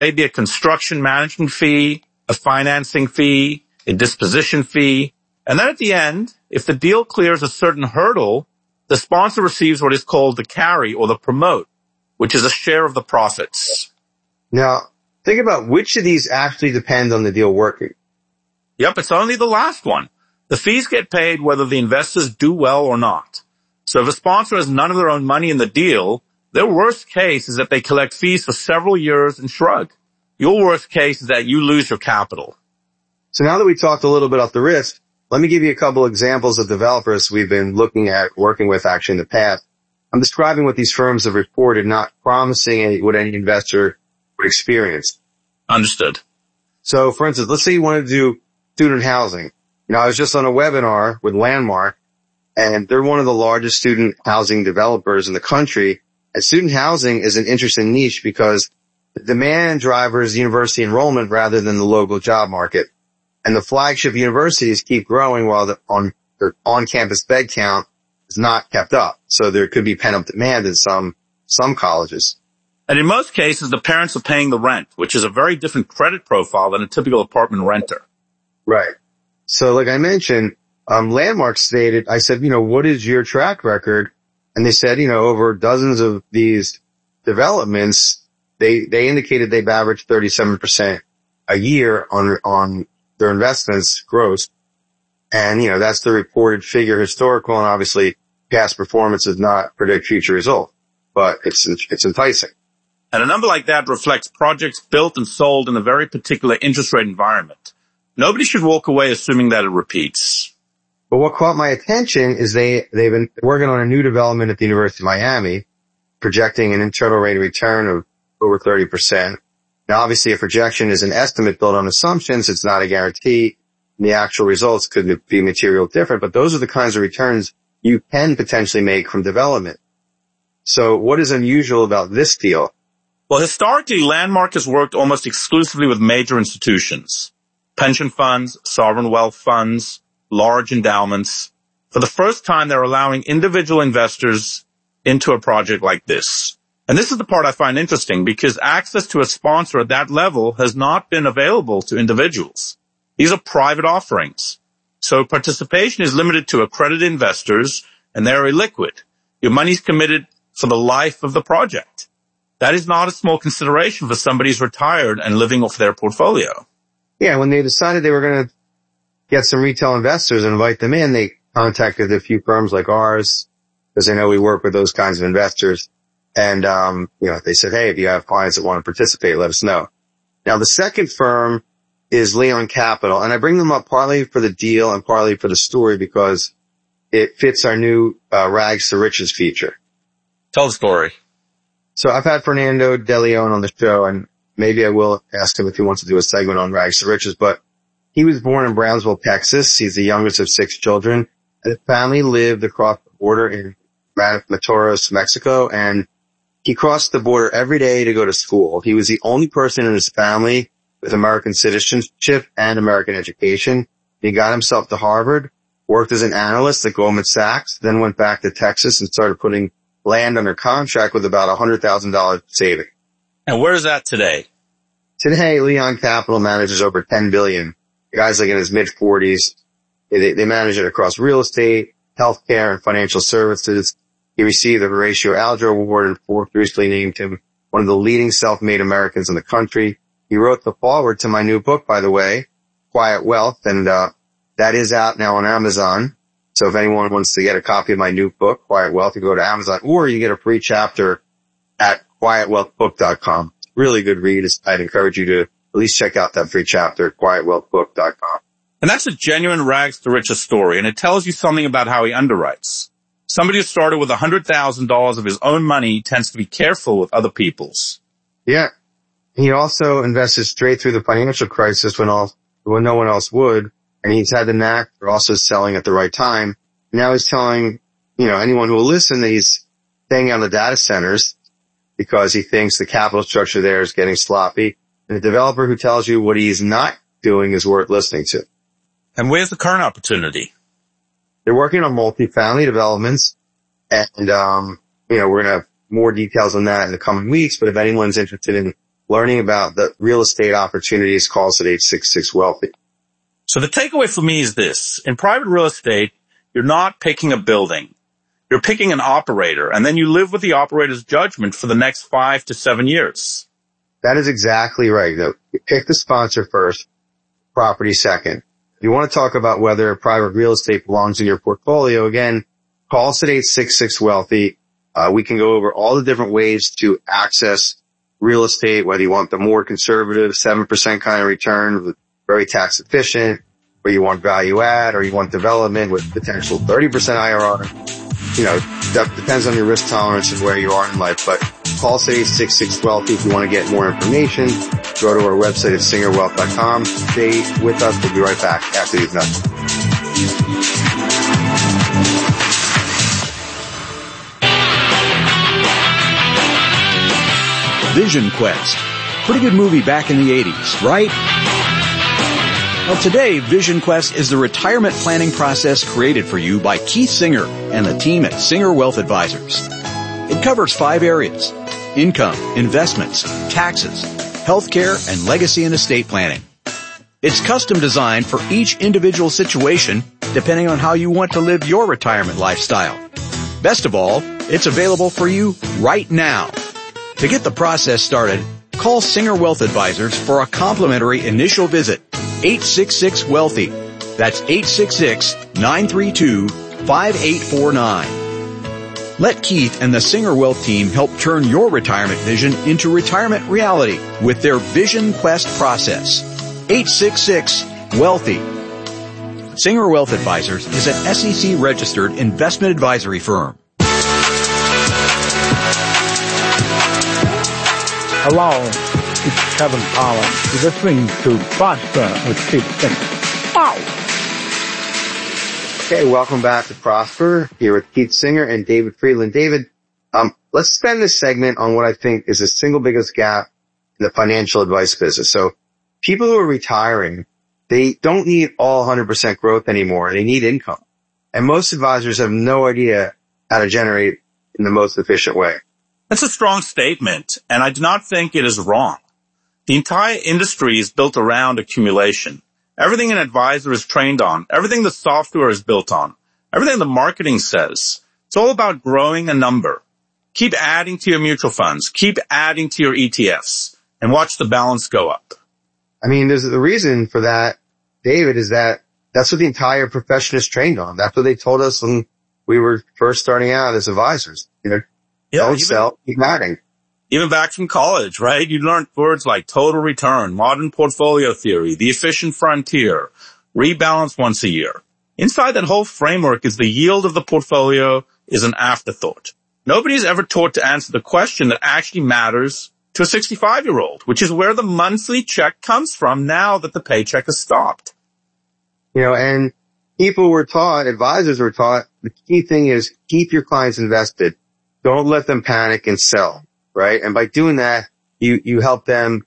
maybe a construction management fee, a financing fee, a disposition fee. And then at the end, if the deal clears a certain hurdle, the sponsor receives what is called the carry or the promote, which is a share of the profits. Now, think about which of these actually depend on the deal working. Yep, it's only the last one. The fees get paid whether the investors do well or not. So if a sponsor has none of their own money in the deal, their worst case is that they collect fees for several years and shrug. Your worst case is that you lose your capital. So now that we talked a little bit about the risk, let me give you a couple examples of developers we've been looking at working with actually in the past. I'm describing what these firms have reported, not promising what any investor would experience. Understood. So, for instance, let's say you wanted to do student housing. I was just on a webinar with Landmark, and they're one of the largest student housing developers in the country. And student housing is an interesting niche because the demand driver is university enrollment rather than the local job market. And the flagship universities keep growing while their on-campus bed count is not kept up. So there could be pent-up demand in some colleges. And in most cases, the parents are paying the rent, which is a very different credit profile than a typical apartment renter. Right. So like I mentioned, Landmark stated, I said, what is your track record? And they said, over dozens of these developments, they indicated they've averaged 37% a year on their investments gross. And, that's the reported figure historical, and obviously past performance does not predict future results, but it's enticing. And a number like that reflects projects built and sold in a very particular interest rate environment. Nobody should walk away assuming that it repeats. But what caught my attention is they've been working on a new development at the University of Miami, projecting an internal rate of return of over 30%. Now, obviously, a projection is an estimate built on assumptions. It's not a guarantee. The actual results could be material different, but those are the kinds of returns you can potentially make from development. So what is unusual about this deal? Well, historically, Landmark has worked almost exclusively with major institutions, pension funds, sovereign wealth funds, large endowments. For the first time, they're allowing individual investors into a project like this. And this is the part I find interesting because access to a sponsor at that level has not been available to individuals. These are private offerings. So participation is limited to accredited investors and they're illiquid. Your money's committed for the life of the project. That is not a small consideration for somebody who's retired and living off their portfolio. Yeah, when they decided they were going to get some retail investors and invite them in, they contacted a few firms like ours because they know we work with those kinds of investors. And, they said, hey, if you have clients that want to participate, let us know. Now, the second firm is Leon Capital, and I bring them up partly for the deal and partly for the story because it fits our new Rags to Riches feature. Tell the story. So I've had Fernando De Leon on the show, and maybe I will ask him if he wants to do a segment on Rags to Riches, but he was born in Brownsville, Texas. He's the youngest of 6 children. His family lived across the border in Matamoros, Mexico, and he crossed the border every day to go to school. He was the only person in his family with American citizenship and American education. He got himself to Harvard, worked as an analyst at Goldman Sachs, then went back to Texas and started putting land under contract with about $100,000 saving. And where is that today? Today, Leon Capital manages over $10 billion. The guy's like in his mid-40s. They manage it across real estate, healthcare, and financial services. He received the Horatio Alger Award and Forbes recently named him one of the leading self-made Americans in the country. He wrote the foreword to my new book, by the way, Quiet Wealth, and that is out now on Amazon. So if anyone wants to get a copy of my new book, Quiet Wealth, you go to Amazon, or you get a free chapter at quietwealthbook.com. Really good read. I'd encourage you to at least check out that free chapter at quietwealthbook.com. And that's a genuine Rags to Riches story, and it tells you something about how he underwrites. Somebody who started with $100,000 of his own money tends to be careful with other people's. Yeah. He also invested straight through the financial crisis when no one else would. And he's had the knack for also selling at the right time. Now he's telling, anyone who will listen that he's staying on the data centers because he thinks the capital structure there is getting sloppy. And the developer who tells you what he's not doing is worth listening to. And where's the current opportunity? They're working on multifamily developments. And, we're going to have more details on that in the coming weeks. But if anyone's interested in learning about the real estate opportunities. Call us at 866-WEALTHY. So the takeaway for me is this. In private real estate, you're not picking a building. You're picking an operator, and then you live with the operator's judgment for the next 5 to 7 years. That is exactly right. You pick the sponsor first, property second. If you want to talk about whether private real estate belongs in your portfolio, again, call us at 866-WEALTHY. We can go over all the different ways to access real estate, whether you want the more conservative 7% kind of return, very tax efficient, or you want value add, or you want development with potential 30% IRR. That depends on your risk tolerance and where you are in life. But call us at 866-WEALTHY if you want to get more information. Go to our website at singerwealth.com. Stay with us. We'll be right back after these messages. Vision Quest. Pretty good movie back in the 80s, right? Well, today, Vision Quest is the retirement planning process created for you by Keith Singer and the team at Singer Wealth Advisors. It covers 5 areas: income, investments, taxes, healthcare, and legacy and estate planning. It's custom designed for each individual situation, depending on how you want to live your retirement lifestyle. Best of all, it's available for you right now. To get the process started, call Singer Wealth Advisors for a complimentary initial visit. 866-WEALTHY. That's 866-932-5849. Let Keith and the Singer Wealth team help turn your retirement vision into retirement reality with their Vision Quest process. 866-WEALTHY. Singer Wealth Advisors is an SEC-registered investment advisory firm. Hello, it's Kevin Collins. You're listening to Prosper with Keith Singer. Wow! Okay, welcome back to Prosper, here with Keith Singer and David Friedland. David, let's spend this segment on what I think is the single biggest gap in the financial advice business. So people who are retiring, they don't need all 100% growth anymore. They need income. And most advisors have no idea how to generate in the most efficient way. That's a strong statement, and I do not think it is wrong. The entire industry is built around accumulation. Everything an advisor is trained on, everything the software is built on, everything the marketing says, it's all about growing a number. Keep adding to your mutual funds, keep adding to your ETFs, and watch the balance go up. I mean, there's the reason for that, David, is that that's what the entire profession is trained on. That's what they told us when we were first starting out as advisors. Don't sell, keep adding. Even back from college, right? You learned words like total return, modern portfolio theory, the efficient frontier, rebalance once a year. Inside that whole framework is the yield of the portfolio is an afterthought. Nobody's ever taught to answer the question that actually matters to a 65-year-old, which is where the monthly check comes from now that the paycheck has stopped. And people were taught, advisors were taught, the key thing is keep your clients invested. Don't let them panic and sell, right? And by doing that, you help them,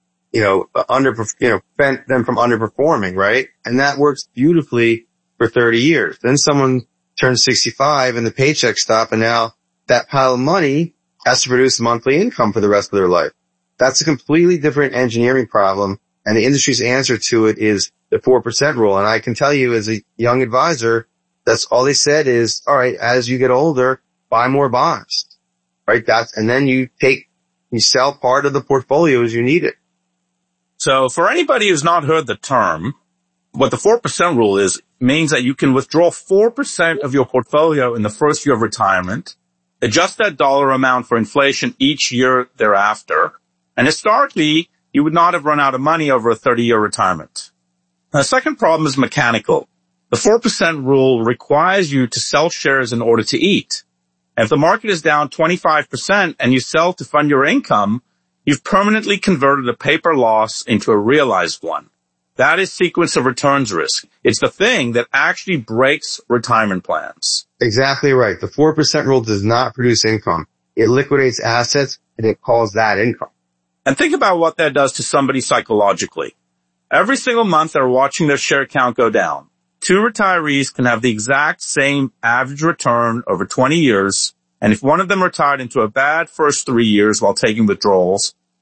prevent them from underperforming, right? And that works beautifully for 30 years. Then someone turns 65 and the paychecks stop, and now that pile of money has to produce monthly income for the rest of their life. That's a completely different engineering problem, and the industry's answer to it is the 4% rule. And I can tell you as a young advisor, that's all they said is, all right, as you get older, buy more bonds, right? And then you sell part of the portfolio as you need it. So for anybody who's not heard the term, what the 4% rule is, means that you can withdraw 4% of your portfolio in the first year of retirement, adjust that dollar amount for inflation each year thereafter, and historically, you would not have run out of money over a 30-year retirement. Now, the second problem is mechanical. The 4% rule requires you to sell shares in order to eat. And if the market is down 25% and you sell to fund your income, you've permanently converted a paper loss into a realized one. That is sequence of returns risk. It's the thing that actually breaks retirement plans. Exactly right. The 4% rule does not produce income. It liquidates assets and it calls that income. And think about what that does to somebody psychologically. Every single month they're watching their share count go down. 2 retirees can have the exact same average return over 20 years, and if one of them retired into a bad first 3 years while taking withdrawals,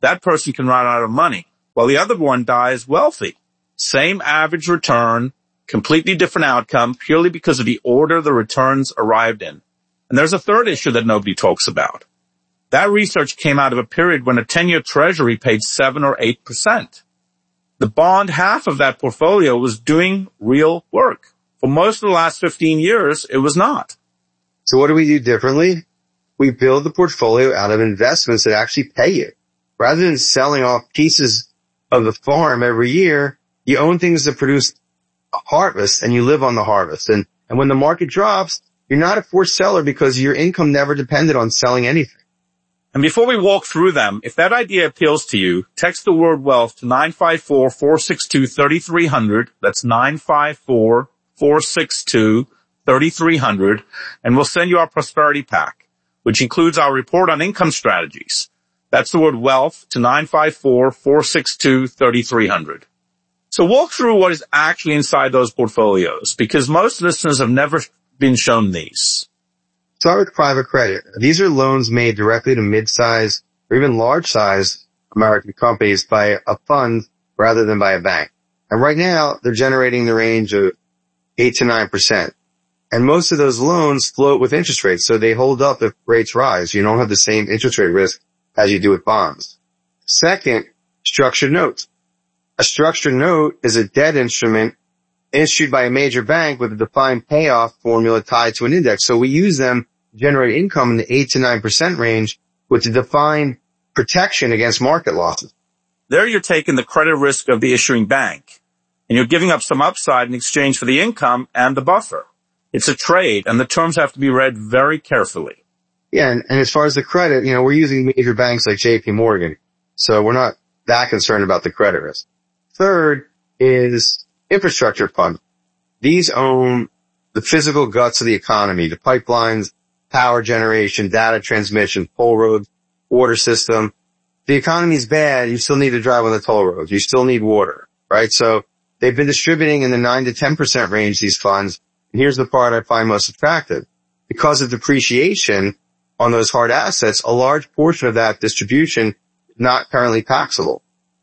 that person can run out of money, while the other one dies wealthy. Same average return, completely different outcome, purely because of the order the returns arrived in. And there's a third issue that nobody talks about. That research came out of a period when a 10-year treasury paid 7 or 8%. The bond half of that portfolio was doing real work. For most of the last 15 years, it was not. So what do we do differently? We build the portfolio out of investments that actually pay you. Rather than selling off pieces of the farm every year, you own things that produce a harvest and you live on the harvest. And when the market drops, you're not a forced seller because your income never depended on selling anything. And before we walk through them, if that idea appeals to you, text the word wealth to 954-462-3300. That's 954-462-3300. And we'll send you our prosperity pack, which includes our report on income strategies. That's the word wealth to 954-462-3300. So walk through what is actually inside those portfolios, because most listeners have never been shown these. Start with private credit. These are loans made directly to mid-size or even large-size American companies by a fund rather than by a bank. And right now, they're generating the range of 8 to 9%. And most of those loans float with interest rates, so they hold up if rates rise. You don't have the same interest rate risk as you do with bonds. Second, structured notes. A structured note is a debt instrument issued by a major bank with a defined payoff formula tied to an index. So we use them to generate income in the 8 to 9% range with a defined protection against market losses. There you're taking the credit risk of the issuing bank, and you're giving up some upside in exchange for the income and the buffer. It's a trade, and the terms have to be read very carefully. Yeah, and as far as the credit, we're using major banks like JP Morgan, so we're not that concerned about the credit risk. Third is infrastructure funds. These own the physical guts of the economy, the pipelines, power generation, data transmission, toll roads, water system. The economy's bad. You still need to drive on the toll roads. You still need water, right? So they've been distributing in the 9 to 10% range, these funds. And here's the part I find most attractive. Because of depreciation on those hard assets, a large portion of that distribution is not currently taxable.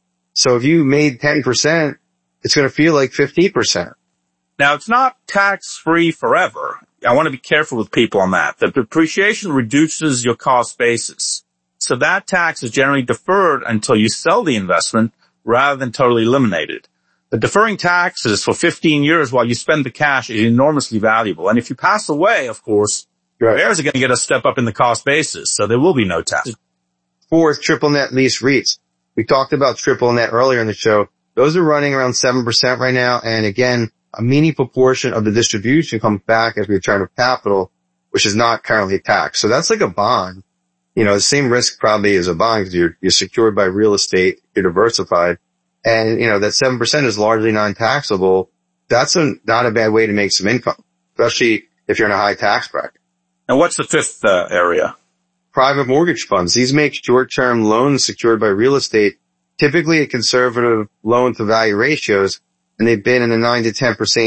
So if you made 10%, it's going to feel like 15%. Now, it's not tax-free forever. I want to be careful with people on that. The depreciation reduces your cost basis. So that tax is generally deferred until you sell the investment rather than totally eliminated. The deferring taxes for 15 years while you spend the cash is enormously valuable. And if you pass away, of course, your heirs are going to get a step up in the cost basis. So there will be no tax. Fourth, triple net lease REITs. We talked about triple net earlier in the show. Those are running around 7% right now. And again, a meaningful portion of the distribution comes back as return of capital, which is not currently taxed. So that's like a bond. The same risk probably as a bond because you're secured by real estate, you're diversified. And, that 7% is largely non-taxable. That's not a bad way to make some income, especially if you're in a high tax bracket. And what's the fifth area? Private mortgage funds. These make short-term loans secured by real estate, typically at conservative loan-to-value ratios, and they've been in the 9 to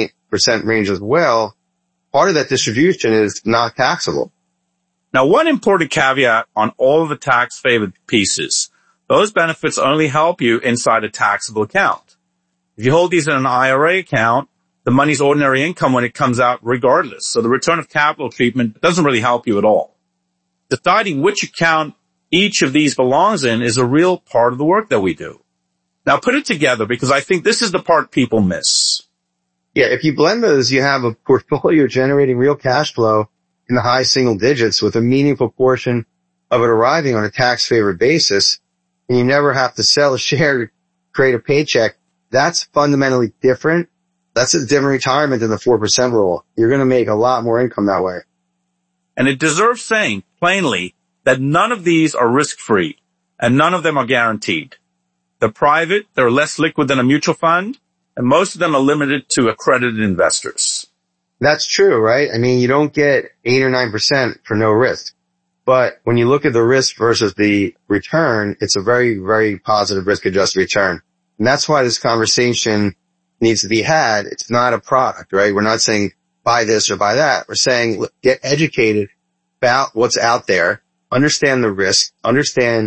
10% range as well. Part of that distribution is not taxable. Now, one important caveat on all of the tax-favored pieces. Those benefits only help you inside a taxable account. If you hold these in an IRA account, the money's ordinary income when it comes out regardless. So the return of capital treatment doesn't really help you at all. Deciding which account each of these belongs in is a real part of the work that we do. Now put it together because I think this is the part people miss. Yeah, if you blend those, you have a portfolio generating real cash flow in the high single digits with a meaningful portion of it arriving on a tax-favored basis, and you never have to sell a share to create a paycheck. That's fundamentally different. That's a different retirement than the 4% rule. You're going to make a lot more income that way. And it deserves saying plainly that none of these are risk-free and none of them are guaranteed. They're private, they're less liquid than a mutual fund, and most of them are limited to accredited investors. That's true, right? I mean, you don't get 8 or 9% for no risk. But when you look at the risk versus the return, it's a very, very positive risk-adjusted return. And that's why this conversation needs to be had. It's not a product, right? We're not saying buy this or buy that. We're saying look, get educated about what's out there, understand the risk, understand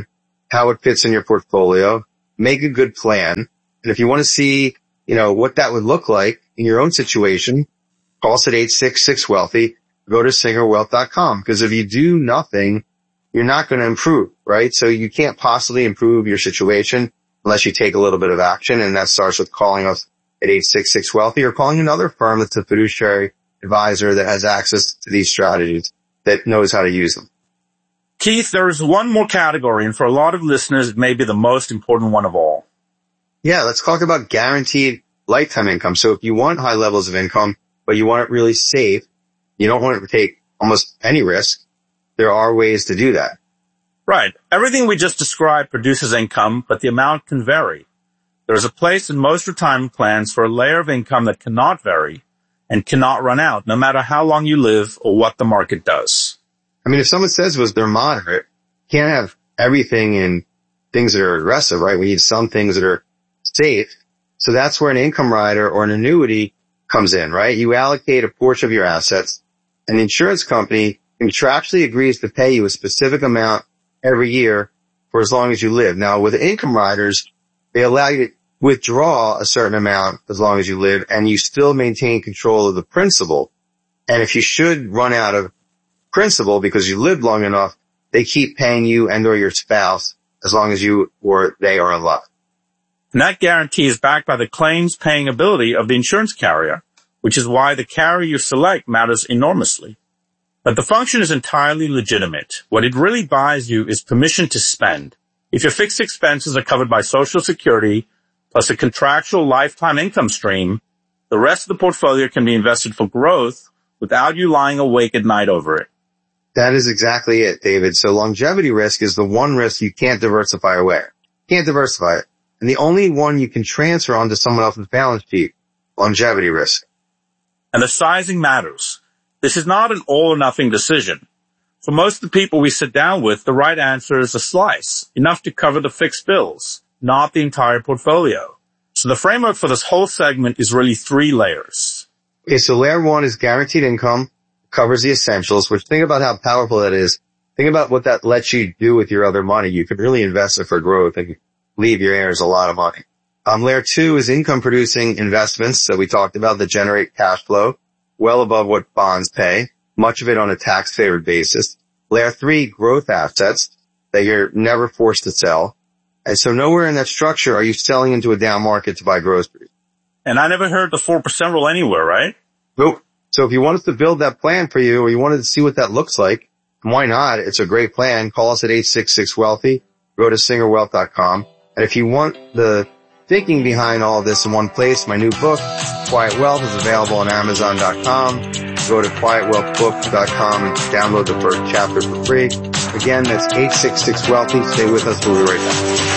how it fits in your portfolio, make a good plan. And if you want to see, what that would look like in your own situation, call us at 866-WEALTHY, go to SingerWealth.com. Because if you do nothing, you're not going to improve, right? So you can't possibly improve your situation unless you take a little bit of action. And that starts with calling us at 866-WEALTHY or calling another firm that's a fiduciary advisor that has access to these strategies, that knows how to use them. Keith, there is one more category, and for a lot of listeners, it may be the most important one of all. Yeah, let's talk about guaranteed lifetime income. So if you want high levels of income, but you want it really safe, you don't want to take almost any risk, there are ways to do that. Right. Everything we just described produces income, but the amount can vary. There is a place in most retirement plans for a layer of income that cannot vary and cannot run out, no matter how long you live or what the market does. I mean, if someone says they're moderate, you can't have everything in things that are aggressive, right? We need some things that are safe. So that's where an income rider or an annuity comes in, right? You allocate a portion of your assets, and the insurance company contractually agrees to pay you a specific amount every year for as long as you live. Now, with income riders, they allow you to withdraw a certain amount as long as you live, and you still maintain control of the principal. And if you should run out of principal because you lived long enough, they keep paying you and or your spouse as long as you or they are alive. And that guarantee is backed by the claims paying ability of the insurance carrier, which is why the carrier you select matters enormously. But the function is entirely legitimate. What it really buys you is permission to spend. If your fixed expenses are covered by Social Security plus a contractual lifetime income stream, the rest of the portfolio can be invested for growth without you lying awake at night over it. That is exactly it, David. So longevity risk is the one risk you can't diversify away. Can't diversify it. And the only one you can transfer onto someone else's balance sheet, longevity risk. And the sizing matters. This is not an all or nothing decision. For most of the people we sit down with, the right answer is a slice, enough to cover the fixed bills, not the entire portfolio. So the framework for this whole segment is really 3 layers. Okay, so layer 1 is guaranteed income, covers the essentials, which think about how powerful that is. Think about what that lets you do with your other money. You could really invest it for growth and leave your heirs a lot of money. Layer 2 is income producing investments that we talked about that generate cash flow well above what bonds pay, much of it on a tax favored basis. Layer 3, growth assets that you're never forced to sell. And so nowhere in that structure are you selling into a down market to buy groceries. And I never heard the 4% rule anywhere, right? Nope. So if you want us to build that plan for you or you wanted to see what that looks like, why not? It's a great plan. Call us at 866-WEALTHY. Go to SingerWealth.com. And if you want the thinking behind all of this in one place, my new book, Quiet Wealth, is available on Amazon.com. Go to QuietWealthBook.com and download the first chapter for free. Again, that's 866-WEALTHY. Stay with us. We'll be right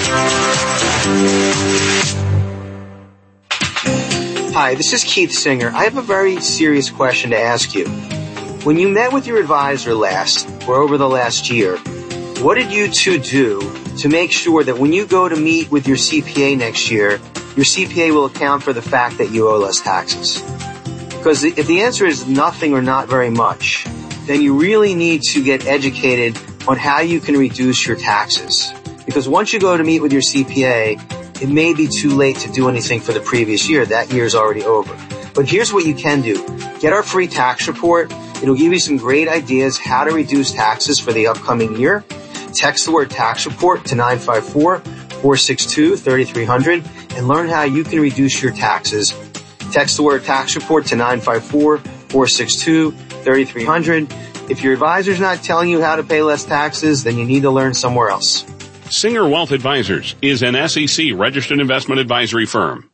back. Hi, this is Keith Singer. I have a very serious question to ask you. When you met with your advisor last, or over the last year, what did you two do to make sure that when you go to meet with your CPA next year, your CPA will account for the fact that you owe less taxes? Because if the answer is nothing or not very much, then you really need to get educated on how you can reduce your taxes. Because once you go to meet with your CPA, it may be too late to do anything for the previous year. That year is already over. But here's what you can do. Get our free tax report. It'll give you some great ideas how to reduce taxes for the upcoming year. Text the word tax report to 954-462-3300 and learn how you can reduce your taxes. Text the word tax report to 954-462-3300. If your advisor's not telling you how to pay less taxes, then you need to learn somewhere else. Singer Wealth Advisors is an SEC registered investment advisory firm.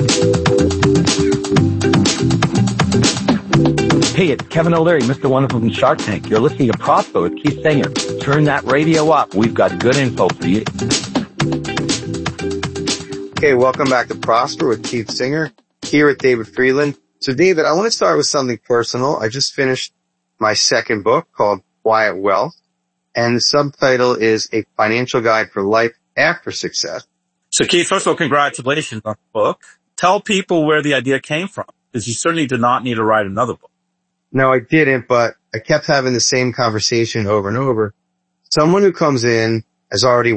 Hey, it's Kevin O'Leary, Mr. Wonderful from Shark Tank. You're listening to Prosper with Keith Singer. Turn that radio up. We've got good info for you. Okay, welcome back to Prosper with Keith Singer here at David Freeland. So David, I want to start with something personal. I just finished my second book called Quiet Wealth, and the subtitle is A Financial Guide for Life After Success. So Keith, first of all, congratulations on the book. Tell people where the idea came from, because you certainly did not need to write another book. No, I didn't, but I kept having the same conversation over and over. Someone who comes in has already won.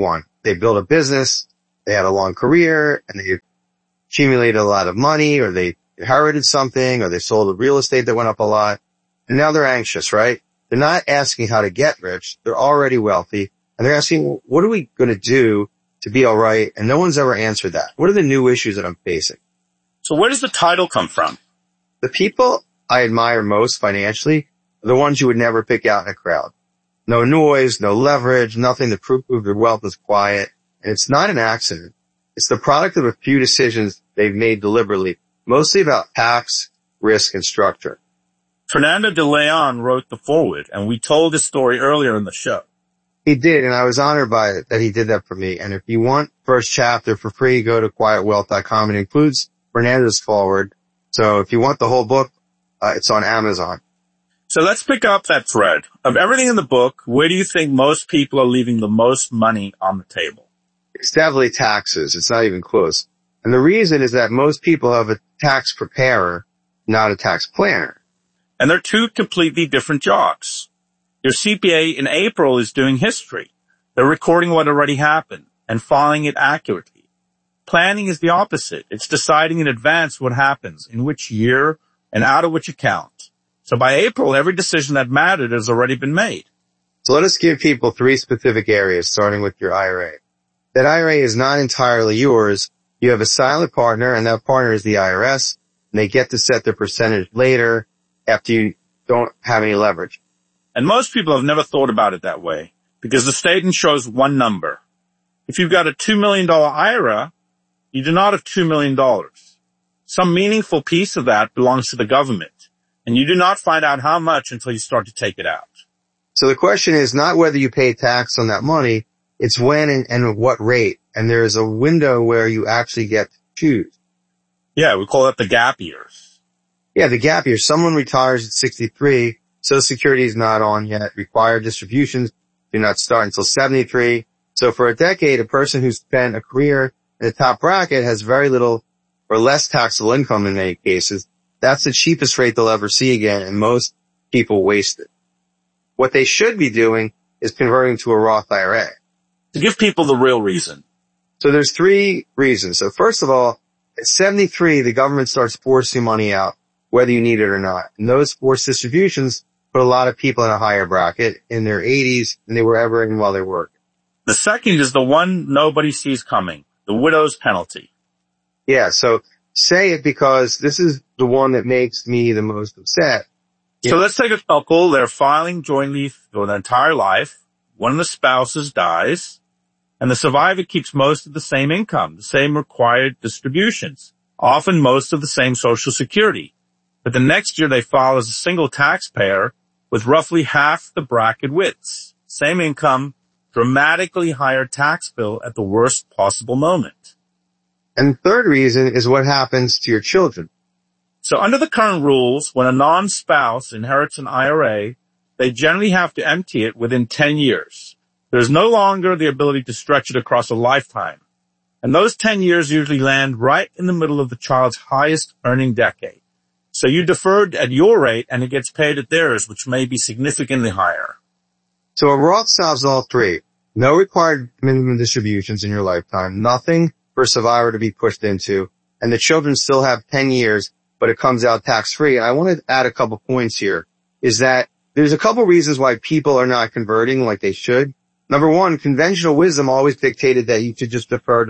they built a business, they had a long career, and they accumulated a lot of money, or they inherited something, or they sold a real estate that went up a lot. And now they're anxious, right? They're not asking how to get rich. They're already wealthy. And they're asking, well, what are we going to do to be all right? And no one's ever answered that. What are the new issues that I'm facing? So where does the title come from? The people I admire most financially are the ones you would never pick out in a crowd. No noise, no leverage, nothing to prove their wealth is quiet. And it's not an accident. It's the product of a few decisions they've made deliberately, mostly about tax, risk, and structure. Fernando de Leon wrote the foreword, and we told his story earlier in the show. He did, and I was honored by it that he did that for me. And if you want first chapter for free, go to quietwealth.com. It includes Fernando's foreword. So if you want the whole book, it's on Amazon. So let's pick up that thread. Of everything in the book, where do you think most people are leaving the most money on the table? It's definitely taxes. It's not even close. And the reason is that most people have a tax preparer, not a tax planner. And they're two completely different jobs. Your CPA in April is doing history. They're recording what already happened and filing it accurately. Planning is the opposite. It's deciding in advance what happens, in which year, and out of which account. So by April, every decision that mattered has already been made. So let us give people 3 specific areas, starting with your IRA. That IRA is not entirely yours. You have a silent partner, and that partner is the IRS, and they get to set their percentage later after you don't have any leverage. And most people have never thought about it that way, because the statement shows one number. If you've got a $2 million IRA, you do not have $2 million. Some meaningful piece of that belongs to the government, and you do not find out how much until you start to take it out. So the question is not whether you pay tax on that money, it's when and at what rate. And there is a window where you actually get to choose. Yeah, we call that the gap years. Yeah, the gap year. Someone retires at 63. Social Security is not on yet. Required distributions do not start until 73. So for a decade, a person who's spent a career in the top bracket has very little or less taxable income in many cases. That's the cheapest rate they'll ever see again, and most people waste it. What they should be doing is converting to a Roth IRA. To give people the real reason. So there's 3 reasons. So first of all, at 73, the government starts forcing money out, whether you need it or not. And those forced distributions put a lot of people in a higher bracket in their 80s than they were ever in while they worked. The second is the one nobody sees coming, the widow's penalty. Yeah, so say it because this is the one that makes me the most upset. So let's take a couple. They're filing jointly for their entire life. One of the spouses dies, and the survivor keeps most of the same income, the same required distributions, often most of the same Social Security. But the next year they file as a single taxpayer with roughly half the bracket widths. Same income, dramatically higher tax bill at the worst possible moment. And the third reason is what happens to your children. So under the current rules, when a non-spouse inherits an IRA, they generally have to empty it within 10 years. There's no longer the ability to stretch it across a lifetime. And those 10 years usually land right in the middle of the child's highest earning decade. So you deferred at your rate and it gets paid at theirs, which may be significantly higher. So a Roth solves all 3. No required minimum distributions in your lifetime, nothing for a survivor to be pushed into, and the children still have 10 years, but it comes out tax-free. I want to add a couple points here, is that there's a couple reasons why people are not converting like they should. Number one, conventional wisdom always dictated that you should just defer,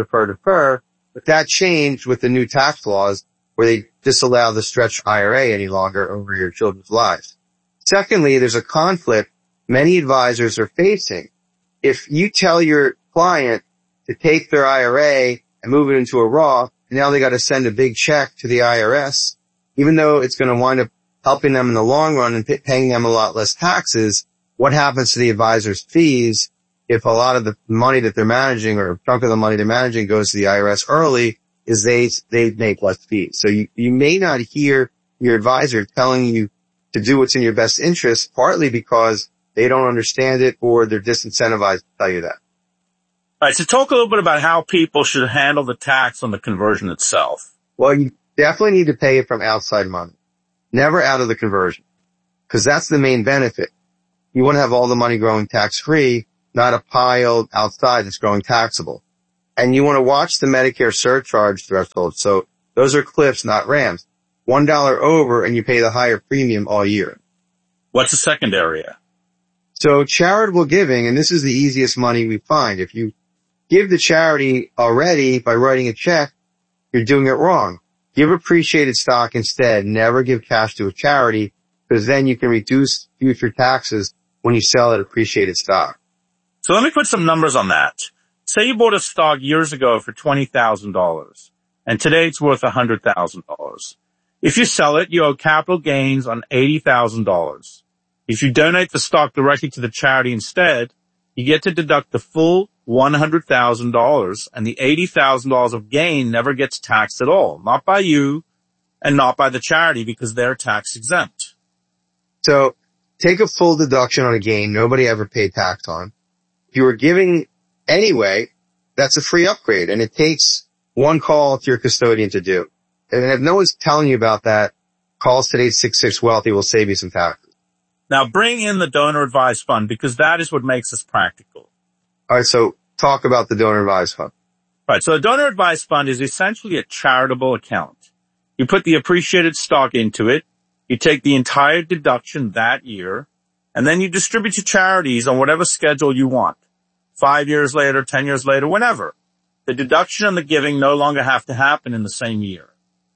but that changed with the new tax laws where they disallow the stretch IRA any longer over your children's lives. Secondly, there's a conflict many advisors are facing. If you tell your client to take their IRA and move it into a Roth, and now they got to send a big check to the IRS, even though it's going to wind up helping them in the long run and paying them a lot less taxes, what happens to the advisor's fees if a lot of the money that they're managing or a chunk of the money they're managing goes to the IRS early is they make less fees. So you may not hear your advisor telling you to do what's in your best interest, partly because they don't understand it or they're disincentivized to tell you that. All right, so talk a little bit about how people should handle the tax on the conversion itself. Well, you definitely need to pay it from outside money, never out of the conversion, because that's the main benefit. You want to have all the money growing tax-free, not a pile outside that's growing taxable. And you want to watch the Medicare surcharge threshold. So those are cliffs, not ramps. $1 over and you pay the higher premium all year. What's the second area? So charitable giving, and this is the easiest money we find. If you give the charity already by writing a check, you're doing it wrong. Give appreciated stock instead. Never give cash to a charity, because then you can reduce future taxes when you sell at appreciated stock. So let me put some numbers on that. Say you bought a stock years ago for $20,000, and today it's worth $100,000. If you sell it, you owe capital gains on $80,000. If you donate the stock directly to the charity instead, you get to deduct the full $100,000, and the $80,000 of gain never gets taxed at all. Not by you and not by the charity, because they're tax exempt. So take a full deduction on a gain nobody ever paid tax on. If you were giving anyway, that's a free upgrade, and it takes one call to your custodian to do. And if no one's telling you about that, call us today, 866-WEALTHY. We'll save you some taxes. Now bring in the donor advised fund, because that is what makes us practical. All right, so talk about the donor advised fund. Right, so a donor advised fund is essentially a charitable account. You put the appreciated stock into it, you take the entire deduction that year, and then you distribute to charities on whatever schedule you want. 5 years later, 10 years later, whenever. The deduction and the giving no longer have to happen in the same year.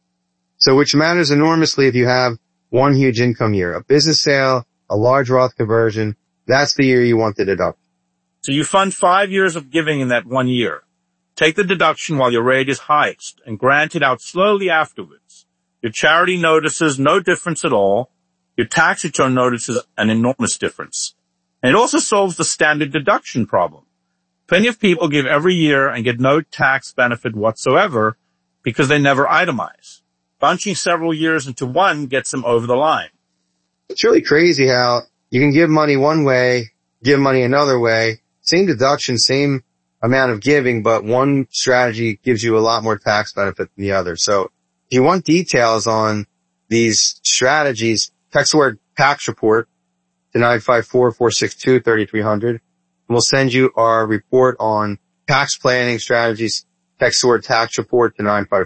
So which matters enormously if you have one huge income year, a business sale, a large Roth conversion. That's the year you want the deduction. So you fund 5 years of giving in that 1 year. Take the deduction while your rate is highest and grant it out slowly afterwards. Your charity notices no difference at all. Your tax return notices an enormous difference. And it also solves the standard deduction problem. Plenty of people give every year and get no tax benefit whatsoever because they never itemize. Bunching several years into one gets them over the line. It's really crazy how you can give money one way, give money another way, same deduction, same amount of giving, but one strategy gives you a lot more tax benefit than the other. So if you want details on these strategies, text the word tax report to 954-462-3300. And we'll send you our report on tax planning strategies. Text the word tax report to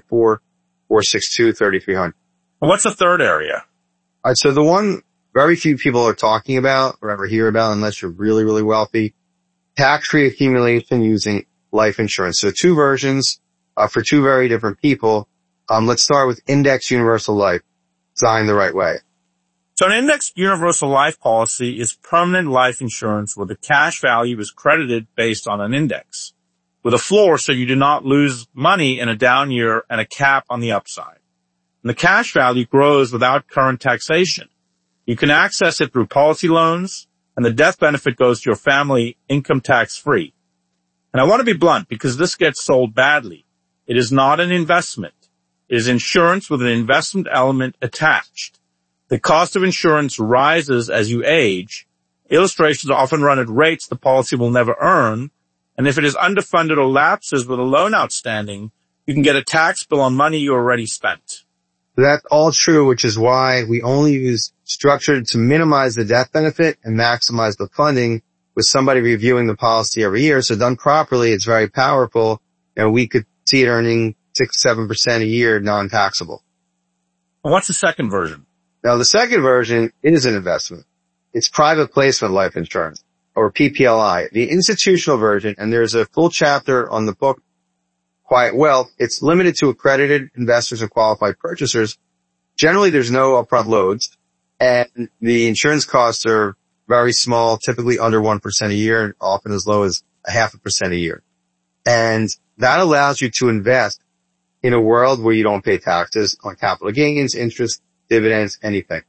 954-462-3300. What's the third area? All right, so the one very few people are talking about or ever hear about unless you're really, really wealthy, tax-free accumulation using life insurance. So two versions for two very different people. Let's start with Index Universal Life, designed the right way. So an indexed universal life policy is permanent life insurance where the cash value is credited based on an index, with a floor so you do not lose money in a down year and a cap on the upside. And the cash value grows without current taxation. You can access it through policy loans, and the death benefit goes to your family income tax free. And I want to be blunt because this gets sold badly. It is not an investment. It is insurance with an investment element attached. The cost of insurance rises as you age. Illustrations often run at rates the policy will never earn. And if it is underfunded or lapses with a loan outstanding, you can get a tax bill on money you already spent. That's all true, which is why we only use structured to minimize the death benefit and maximize the funding with somebody reviewing the policy every year. So done properly, it's very powerful. And we could see it earning 6-7% a year non-taxable. What's the second version? Now the second version is an investment. It's private placement life insurance, or PPLI. The institutional version, and there's a full chapter on the book, Quiet Wealth, it's limited to accredited investors and qualified purchasers. Generally, there's no upfront loads, and the insurance costs are very small, typically under 1% a year, and often as low as 0.5% a year. And that allows you to invest in a world where you don't pay taxes on capital gains, interest, dividends, anything.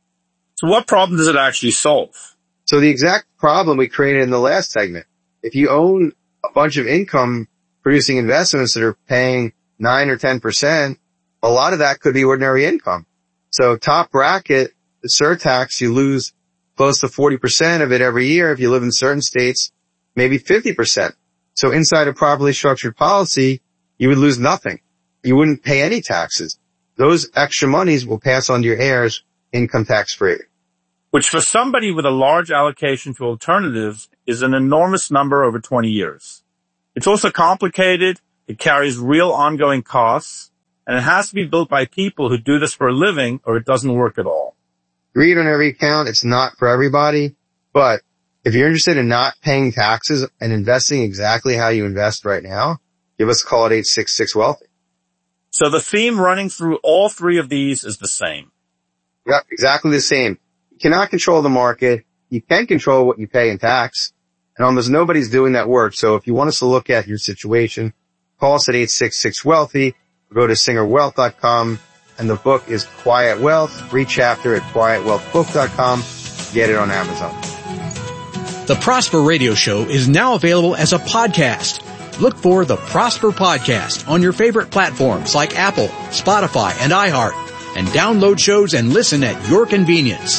So what problem does it actually solve? So the exact problem we created in the last segment. If you own a bunch of income producing investments that are paying 9 or 10%, a lot of that could be ordinary income. So top bracket, the surtax, you lose close to 40% of it every year. If you live in certain states, maybe 50%. So inside a properly structured policy, you would lose nothing. You wouldn't pay any taxes. Those extra monies will pass on to your heirs income tax free. Which for somebody with a large allocation to alternatives is an enormous number over 20 years. It's also complicated, it carries real ongoing costs, and it has to be built by people who do this for a living or it doesn't work at all. Read on every account, it's not for everybody, but if you're interested in not paying taxes and investing exactly how you invest right now, give us a call at 866-WEALTHY. So the theme running through all three of these is the same. Yep, exactly the same. You cannot control the market. You can control what you pay in tax. And almost nobody's doing that work. So if you want us to look at your situation, call us at 866-WEALTHY, or go to singerwealth.com, and the book is Quiet Wealth, free chapter at quietwealthbook.com. Get it on Amazon. The Prosper Radio Show is now available as a podcast. Look for the Prosper Podcast on your favorite platforms like Apple, Spotify, and iHeart, and download shows and listen at your convenience.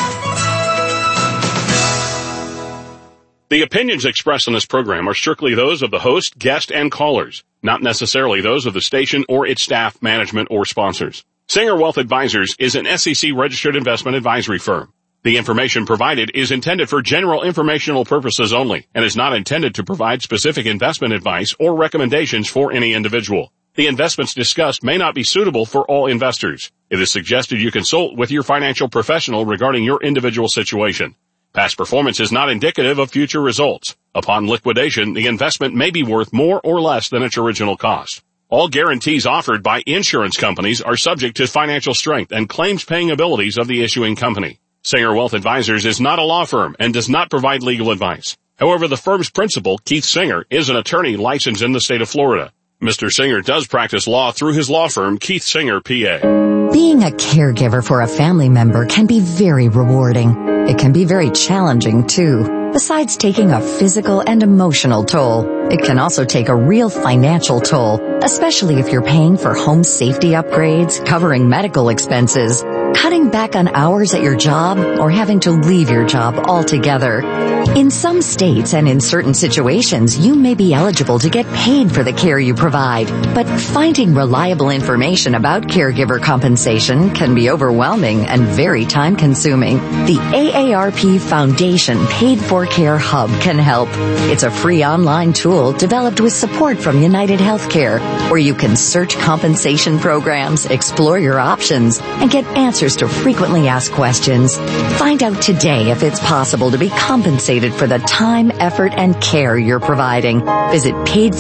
The opinions expressed on this program are strictly those of the host, guest, and callers, not necessarily those of the station or its staff, management, or sponsors. Singer Wealth Advisors is an SEC-registered investment advisory firm. The information provided is intended for general informational purposes only and is not intended to provide specific investment advice or recommendations for any individual. The investments discussed may not be suitable for all investors. It is suggested you consult with your financial professional regarding your individual situation. Past performance is not indicative of future results. Upon liquidation, the investment may be worth more or less than its original cost. All guarantees offered by insurance companies are subject to financial strength and claims-paying abilities of the issuing company. Singer Wealth Advisors is not a law firm and does not provide legal advice. However, the firm's principal, Keith Singer, is an attorney licensed in the state of Florida. Mr. Singer does practice law through his law firm, Keith Singer, PA. Being a caregiver for a family member can be very rewarding. It can be very challenging, too. Besides taking a physical and emotional toll, it can also take a real financial toll, especially if you're paying for home safety upgrades, covering medical expenses, cutting back on hours at your job, or having to leave your job altogether. In some states and in certain situations, you may be eligible to get paid for the care you provide, but finding reliable information about caregiver compensation can be overwhelming and very time-consuming. The AARP Foundation Paid for Care Hub can help. It's a free online tool developed with support from United Healthcare, where you can search compensation programs, explore your options, and get answers to frequently asked questions. Find out today if it's possible to be compensated for the time, effort, and care you're providing. Visit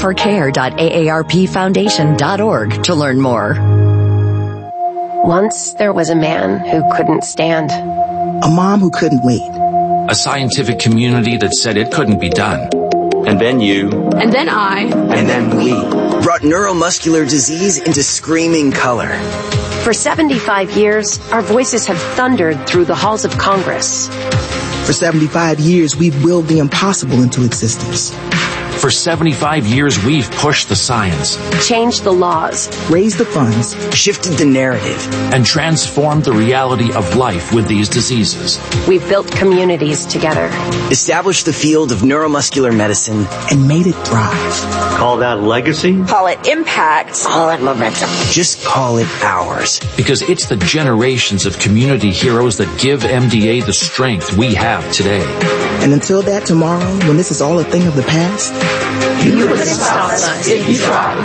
paidforcare.aarpfoundation.org to learn more. Once there was a man who couldn't stand. A mom who couldn't wait. A scientific community that said it couldn't be done. And then you. And then I. And then we. Brought neuromuscular disease into screaming color. For 75 years, our voices have thundered through the halls of Congress. For 75 years, we've willed the impossible into existence. For 75 years, we've pushed the science, changed the laws, raised the funds, shifted the narrative, and transformed the reality of life with these diseases. We've built communities together, established the field of neuromuscular medicine, and made it thrive. Call that legacy? Call it impact. Call it momentum. Just call it ours. Because it's the generations of community heroes that give MDA the strength we have today. And until that tomorrow, when this is all a thing of the past, you wouldn't stop us if you tried.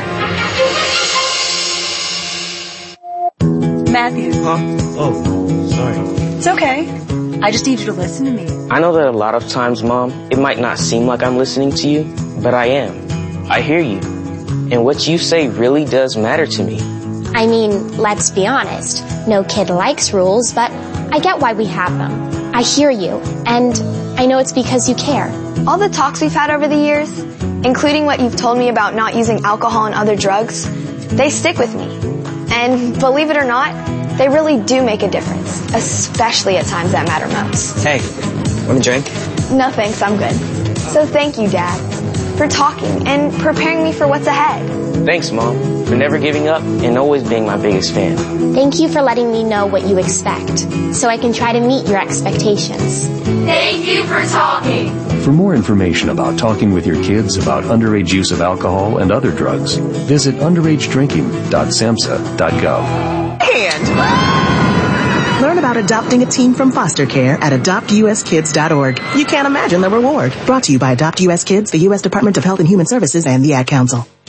Matthew. Huh? Oh, sorry. It's okay. I just need you to listen to me. I know that a lot of times, Mom, it might not seem like I'm listening to you, but I am. I hear you. And what you say really does matter to me. I mean, let's be honest. No kid likes rules, but I get why we have them. I hear you, and I know it's because you care. All the talks we've had over the years, including what you've told me about not using alcohol and other drugs, they stick with me. And believe it or not, they really do make a difference, especially at times that matter most. Hey, want a drink? No thanks, I'm good. So thank you, Dad, for talking and preparing me for what's ahead. Thanks, Mom, for never giving up and always being my biggest fan. Thank you for letting me know what you expect, so I can try to meet your expectations. Thank you for talking. For more information about talking with your kids about underage use of alcohol and other drugs, visit underagedrinking.samhsa.gov. And learn about about adopting a teen from foster care at adoptuskids.org. You can't imagine the reward. Brought to you by Adopt US Kids, the U.S. Department of Health and Human Services, and the Ad Council.